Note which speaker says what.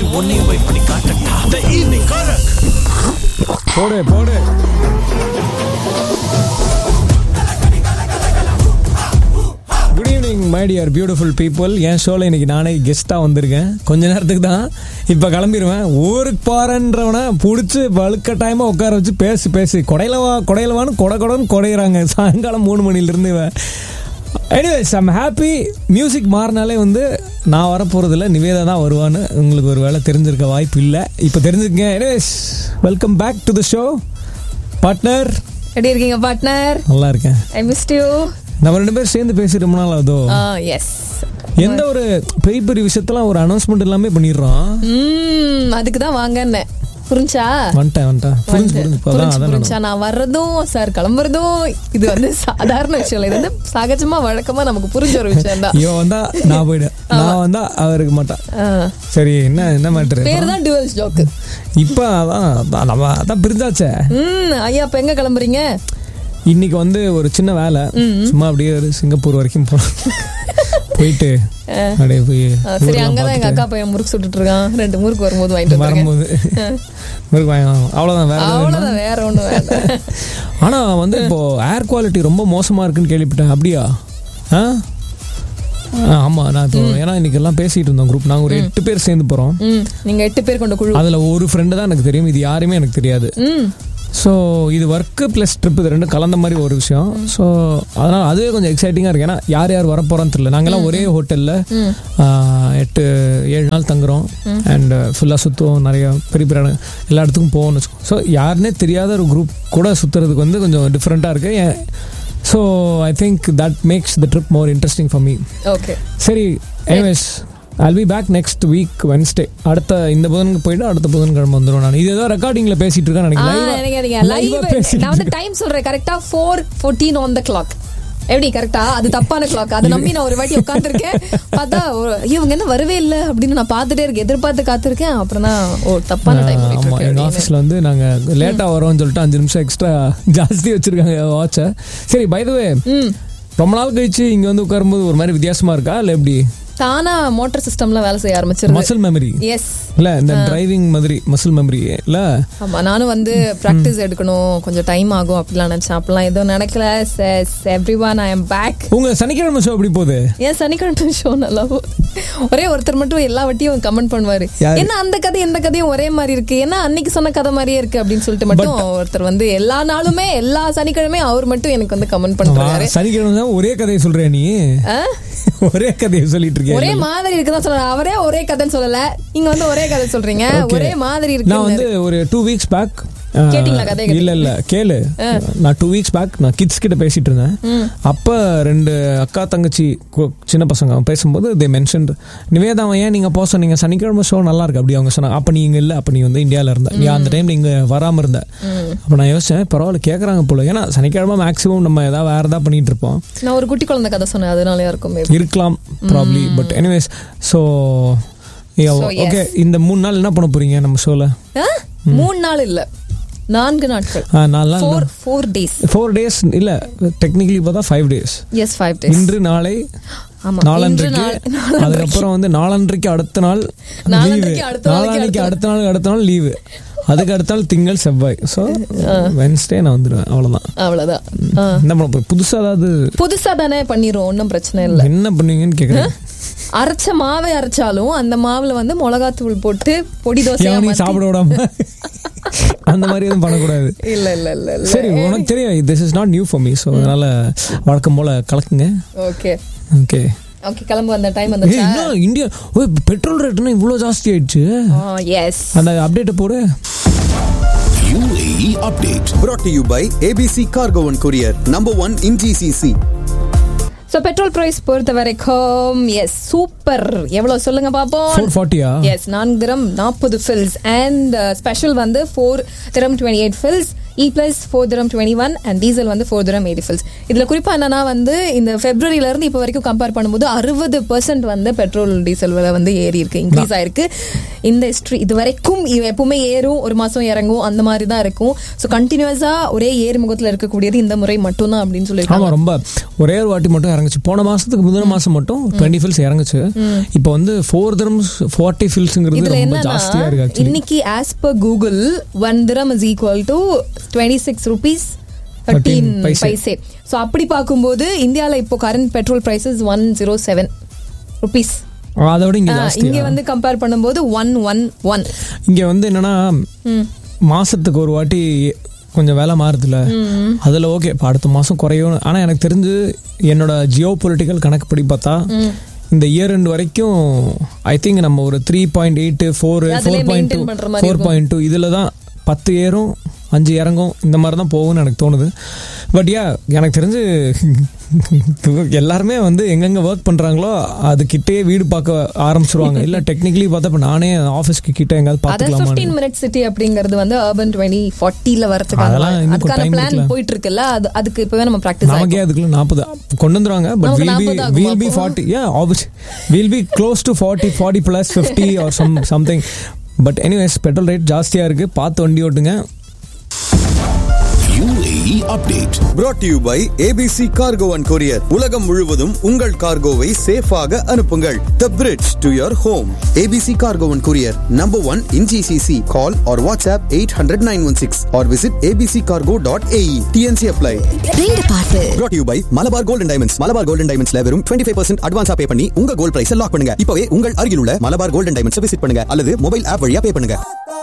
Speaker 1: உன்னையும் போய் பண்ணி காட்டட்டா. The evening Korak.
Speaker 2: போடு good evening my dear beautiful people. என் ஷோவில் இன்னைக்கு நானே கெஸ்ட்டாக வந்திருக்கேன். கொஞ்ச நேரத்துக்கு தான், இப்போ கிளம்பிடுவேன். ஊருக்கு போகிறேன்றவனை பிடிச்சி வழுக்க டைமாக உட்கார வச்சு பேசி கொடையிலவான்னு கொடைன்னு கொடையிறாங்க சாயங்காலம் 3 மணிலேருந்து. Anyways I'm happy. மியூசிக் மாறினாலே வந்து நான் வரப்போகிறதில்ல, நிவேதா தான் வருவான்னு உங்களுக்கு ஒரு வேளை தெரிஞ்சிருக்க வாய்ப்பு இல்லை. இப்போ தெரிஞ்சுக்கங்க. Anyways welcome back to the show. Partner
Speaker 3: எப்படி இருக்கீங்க பார்ட்னர்?
Speaker 2: நல்லா இருக்கேன்.
Speaker 3: I missed you.
Speaker 2: நம்ம 2 பேரும் சேர்ந்து பேசி ரொம்ப நாள் ஆகுதோ.
Speaker 3: எஸ்.
Speaker 2: எந்த ஒரு பெரிய விஷயத்தெல்லாம் ஒரு அனௌன்ஸ்மெண்ட் எல்லாமே பண்ணிடுறோம்.
Speaker 3: அதுக்கு தான் வாங்கன்னு புரிஞ்சா புரிஞ்சா நான் வர்றதும் சார் கிளம்புறதும் இது வந்து சாதாரண விஷயம் இல்லை. இது வந்து சகஜமா வழக்கமா நமக்கு புரிஞ்ச ஒரு விஷயம் தான்.
Speaker 2: இவன் வந்தா நான் போயிடு, நான் வந்தா அவருக்கு மாட்டான். சரி, என்ன மேட்டர்?
Speaker 3: பேர் தான் டுவல்ஸ் ஜோக்கு.
Speaker 2: இப்ப அதான் பிரிஞ்சாச்சே.
Speaker 3: ஐயா இப்ப எங்க கிளம்புறீங்க?
Speaker 2: இன்னைக்கு வந்து ஒரு சின்ன வேலை, சும்மா அப்படியே ஒரு சிங்கப்பூர் வரைக்கும் போயிட்டு அப்படியே போய்.
Speaker 3: சரி, அங்கதான் எங்க அக்கா பையன் முறுக்கு சுட்டுட்டு இருக்கான். 2 முறுக்கு வரும்போது வாங்கிட்டு
Speaker 2: வரும்போது முறுக்கு வாங்க. அவ்வளவுதான்,
Speaker 3: வேற ஒண்ணு வேண்டாம்.
Speaker 2: ஆனா வந்து இப்போ ஏர் குவாலிட்டி ரொம்ப மோசமா இருக்குன்னு கேள்விப்பட்டேன். அப்படியா? ஆமா, நான் இப்போ ஏன்னா இன்னைக்கு எல்லாம் பேசிட்டு இருந்தோம் குரூப். நாங்க ஒரு 8 பேர் சேர்ந்து போறோம்.
Speaker 3: நீங்க 8 பேர் கொண்ட குழு.
Speaker 2: அதுல ஒரு ஃப்ரெண்டு தான் எனக்கு தெரியும், இது யாருமே எனக்கு தெரியாது. ஸோ இது ஒர்க்கு ப்ளஸ் ட்ரிப், இது 2 கலந்த மாதிரி ஒரு விஷயம். ஸோ அதனால் அதுவே கொஞ்சம் எக்ஸைட்டிங்காக இருக்குது. ஏன்னா யார் வரப்போகிறான்னு தெரியல. நாங்கள்லாம் ஒரே ஹோட்டலில் 8-7 நாள் தங்குறோம். அண்ட் ஃபுல்லாக சுற்றுவோம், நிறைய பெரிய எல்லா இடத்துக்கும் போவோம்னு வச்சுக்கோம். ஸோ யாருன்னே தெரியாத ஒரு குரூப் கூட சுற்றுறதுக்கு வந்து கொஞ்சம் டிஃப்ரெண்ட்டாக இருக்குது. So I think that makes the trip more interesting for me.
Speaker 3: Okay,
Speaker 2: சரி. Anyways I'll be back next week Wednesday. அடுத்த இந்த புதனுக்கு போயிட்டு அடுத்த புதன்கிழமை வந்துடும். நான் இது ஏதோ ரெக்கார்டிங்ல பேசிட்டு இருக்கேன் நினைக்கிறேன்.
Speaker 3: நான் வந்து டைம் சொல்றேன் கரெக்டா 4:14 on the clock. எப்படி கரெக்டா? அது தப்பான கிளாக். அதை நம்பி நான் ஒரு வாட்டி உட்காந்துருக்கேன். பார்த்தா இவங்க என்ன வரவே இல்லை அப்படின்னு நான் பார்த்துட்டே இருக்கேன், எதிர்பார்த்து காத்திருக்கேன். அப்புறம் தான் தப்பான டைம்.
Speaker 2: ஆமா, எங்க ஆஃபீஸ்ல வந்து நாங்க லேட்டா வரோம்னு சொல்லிட்டு 5 நிமிஷம் எக்ஸ்ட்ரா ஜாஸ்தி வச்சிருக்காங்க வாட்ச. சரி, பை த வே, ரொம்ப நாள் கழிச்சு இங்க வந்து உட்காரும்போது ஒரு மாதிரி வித்தியாசமா இருக்கா இல்ல எப்படி?
Speaker 3: தானா மோட்டார் சிஸ்டம்ல வேலை செய்ய ஆரம்பிச்சிருது.
Speaker 2: Muscle memory.
Speaker 3: எஸ்.
Speaker 2: இல்ல இந்த டிரைவிங் மாதிரி மசில் மெமரி இல்ல. ஆமா,
Speaker 3: நானும் வந்து பிராக்டிஸ் எடுக்கணும், கொஞ்சம் டைம் ஆகும் அப்படிலாம் நினைச்சேன். அப்படிலாம் எதுவும் நடக்கல. எவ்ரிவன், ஐ அம் பேக்.
Speaker 2: உங்க சனிக்கிழமை ஷோ எப்படி போகுது?
Speaker 3: ஏன் சனிக்கிழமை ஷோ நல்லா போகுது. ஒரே ஒருத்தர் மட்டும் எல்லா வட்டியும் கமெண்ட் பண்ணுவாரு, என்ன அந்த கதை எந்த கதையும் ஒரே மாதிரி இருக்கு, ஏன்னா அன்னைக்கு சொன்ன கதை மாதிரியே இருக்கு அப்படின்னு சொல்லிட்டு மட்டும் ஒருத்தர் வந்து எல்லா நாளுமே எல்லா சனிக்கிழமை அவர் மட்டும் எனக்கு வந்து கமெண்ட் பண்றாரு.
Speaker 2: சனிக்கிழமை ஒரே கதையை சொல்றேன் நீ? ஒரே கதையை சொல்லிட்டு இருக்கேன்.
Speaker 3: ஒரே மாதிரி இருக்குதான் சொல்ற. அவரே ஒரே கதைன்னு சொல்லல, நீங்க வந்து ஒரே கதை சொல்றீங்க. ஒரே மாதிரி இருக்கு.
Speaker 2: நான் வந்து ஒரு 2 weeks பேக்
Speaker 3: கேட்டிங்களா கதை?
Speaker 2: இல்ல கேளு. நான் 2 weeks பேக் நான் கிட்ஸ் கிட்ட பேசிட்டு இருந்தேன். அப்ப 2 அக்கா தங்கச்சி சின்ன பசங்க பேசும்போது தே மென்ஷன்ட், நிவேதா ஏன் நீங்க போக சொன்னீங்க, சனிக்கிழமை ஷோ நல்லா இருக்கு அப்படி அவங்க சொன்னாங்க. அப்ப நீங்க இல்ல, அப்ப நீ வந்து இந்தியாவில இருந்த, நீ அந்த டைம் நீங்க வராம இருந்த. அப்ப நான் யோசிச்சேன், பரவாயில்ல கேக்குறாங்க போல. ஏன்னா சனிக்கிழமை மேக்ஸிமம் நம்ம ஏதாவது வேற ஏதாவது பண்ணிட்டு இருப்போம்.
Speaker 3: நான் ஒரு குட்டி குழந்தை கதை சொன்னேன், அதனால
Speaker 2: இருக்கலாம் probably. But anyways, so okay. இந்த 3 நாள் என்ன பண்ண போறீங்க நம்ம ஷோல?
Speaker 3: 3 நாள் இல்ல, 4 நாட்கள். 4 days.
Speaker 2: 4 days இல்ல, டெக்னிக்கலி பார்த்தா 5 days.
Speaker 3: S, 5 days.
Speaker 2: இன்று நாளை நாளன்றைக்கு, அதுக்கப்புறம் வந்து நாளன்றைக்கு அடுத்த நாள் லீவு, நாளான்னைக்கு அடுத்த நாள் லீவு, அதுக்கு அடுத்த நாள் திங்கள் செவ்வாய். ஸோ வென்ஸ்டே நான் வந்துடுவேன். அவ்வளோதான். என்ன பண்ண போறேன்? புதுசா தானே பண்ணிடுவோம், ஒன்றும் பிரச்சனை இல்லை. என்ன பண்ணுவீங்கன்னு கேட்குறேன்.
Speaker 3: அரைச்ச மாவை அரைச்சாலும் அந்த மாவுல வந்து மிளகாத்தூள் போட்டு பொடி தோசை
Speaker 2: சாப்பிட விடாம அந்த மாதிரி எதுவும் பண்ணக்கூடாது.
Speaker 3: இல்ல.
Speaker 2: சரி, உனக்கு தெரியும், this is not new for me. So அதனால வழக்கம் போல கலக்குங்க.
Speaker 3: ஓகே, கிளம்பு. அந்த டைம் வந்துச்சு.
Speaker 2: இந்தியா பெட்ரோல் ரேட்னா இவ்வளோ ஜாஸ்தி ஆயிடுச்சு.
Speaker 3: எஸ்,
Speaker 2: அந்த அப்டேட் போடு.
Speaker 1: UAE update
Speaker 4: brought to you by ABC Cargo and Courier, number 1 in GCC.
Speaker 3: So petrol price பொறுத்த வரைக்கும் எஸ் சூப்பர். எவ்வளவு சொல்லுங்க பாப்போம்?
Speaker 2: 440.
Speaker 3: S, 4 dirham 40 fils. And special வந்து 4 dirham 28 fils. E plus 4 dirham 21 and diesel வந்து 4 dirham 80 fills. இதுல குறிப்பா என்னன்னா வந்து இந்த பிப்ரவரியில இருந்து இப்ப வரைக்கும் கம்பேர் பண்ணும்போது 60% வந்து பெட்ரோல் டீசல் விலை வந்து ஏறி இருக்கு, இன்க்ரீஸ் ஆயிருக்கு. இந்த ஹிஸ்டரி இது வரைக்கும் எப்பவுமே ஏறும், ஒரு மாசம் இறங்கும், அந்த மாதிரி தான் இருக்கும். ஸோ கண்டினியூஸா ஒரே ஏறுமுகத்துல இருக்கக்கூடியது இந்த முறை மட்டும்தான் அப்படின்னு சொல்லியிருக்காங்க.
Speaker 2: ரொம்ப ஒரே ஒரு வாட்டி மட்டும் இறங்குச்சு. போன மாசத்துக்கு முந்தின மாசம் மட்டும் 20 ஃபில்ஸ் இறங்குச்சு. இப்போ வந்து 4 dirhams 40 ஃபில்ஸ்ங்கிறது ரொம்ப ஜாஸ்தியா இருக்கு.
Speaker 3: இன்னைக்கு as per Google 1 dirham is equal to 26 rupees 13 paise. So அப்படி பார்க்கும்போது இந்தியாவில் இப்போ கரண்ட் பெட்ரோல் பிரைசஸ் 107 rupees.
Speaker 2: அதோட இங்க
Speaker 3: வந்து கம்பேர் பண்ணும்போது 111.
Speaker 2: இங்க வந்து என்னன்னா மாசத்துக்கு ஒரு வாட்டி கொஞ்சம் வேலை மாறுதுல, அதுல ஓகே அடுத்த மாசம் குறையும். ஆனா எனக்கு தெரிஞ்சு என்னோட ஜியோ பொலிட்டிக்கல் கணக்குப்படி பார்த்தா இந்த இயர் எண்ட் வரைக்கும் ஐ திங்க் நம்ம ஒரு 3.8 4.2 இதுல தான் 10 ஏறும் 5 இறங்கும் இந்த மாதிரி தான் போகும்னு எனக்கு தோணுது. பட் எனக்கு தெரிஞ்சு எல்லாருமே வந்து எங்கெங்க ஒர்க் பண்றாங்களோ அது கிட்டே வீடு பார்க்க ஆரம்பிச்சிருவாங்க. இல்ல டெக்னிக்கலி பார்த்தா இப்ப நானே ஆபீஸ்க்கு கிட்ட எங்காவது பாத்துக்கலாம்.
Speaker 3: 15 minute சிட்டி அப்படிங்கிறது வந்து urban 2040ல வரதுக்கான அதுக்கான பிளான் போயிட்டு இருக்குல்ல. அதுக்கு இப்பவே நம்ம பிராக்டிஸ்
Speaker 2: நமக்கே அதுக்குள்ள 40 கொண்டு வந்துருவாங்க. But we'll be 40. obviously we'll be close to 40 plus 50 or something. But anyways petrol rate ஜாஸ்தியா இருக்கு, பார்த்து வண்டி ஓட்டுங்க.
Speaker 1: UAE update
Speaker 4: brought to you by ABC Cargo and Courier. உலகம் முழுவதும் உங்கள் கார்கோவை சேஃபாக அனுப்புங்கள். The bridge to your home. ABC Cargo and Courier, number 1 in GCC. Call or WhatsApp 800-916 or visit abccargo.ae. TNC apply. Brought to you by Malabar Gold and Diamonds. Malabar Gold and Diamonds வெறும் 25% அட்வான்ஸா பே பண்ணி உங்க gold பிரைஸை lock பண்ணுங்க. இப்பவே உங்கள் அருகில் உள்ள Malabar Gold and Diamonds visit பண்ணுங்க அல்லது மொபைல் ஆப் வழியா பே பண்ணுங்க.